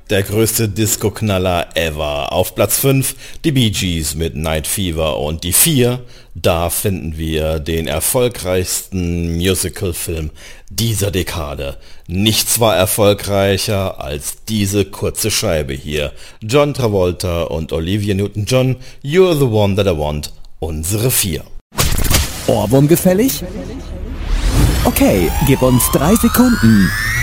Der größte Disco-Knaller ever. Auf Platz 5 die Bee Gees mit Night Fever und die 4, da finden wir den erfolgreichsten Musical-Film dieser Dekade. Nichts war erfolgreicher als diese kurze Scheibe hier. John Travolta und Olivia Newton-John, You're the One That I Want, unsere 4. Ohrwurm gefällig? Okay, gib uns 3 Sekunden.